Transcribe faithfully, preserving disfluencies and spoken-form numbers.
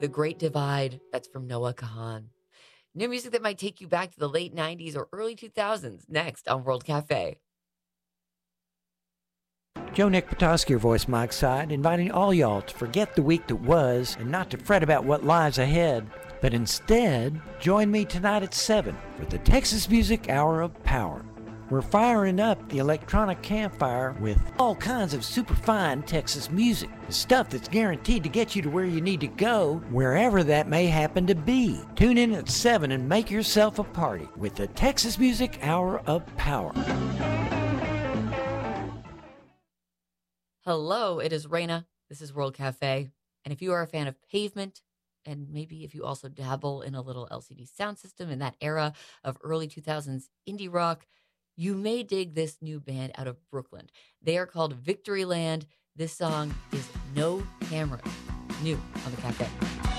The Great Divide. That's from Noah Kahan. New music that might take you back to the late nineties or early two thousands. Next on World Cafe. Joe Nick Petoskey, your voice, Mike Side, inviting all y'all to forget the week that was and not to fret about what lies ahead, but instead join me tonight at seven for the Texas Music Hour of Power. We're firing up the electronic campfire with all kinds of superfine Texas music, the stuff that's guaranteed to get you to where you need to go, wherever that may happen to be. Tune in at seven and make yourself a party with the Texas Music Hour of Power. Hello, it is Raina. This is World Cafe. And if you are a fan of Pavement, and maybe if you also dabble in a little L C D sound system in that era of early two thousands indie rock, you may dig this new band out of Brooklyn. They are called Victoryland. This song is No Camera. New on the Cafe.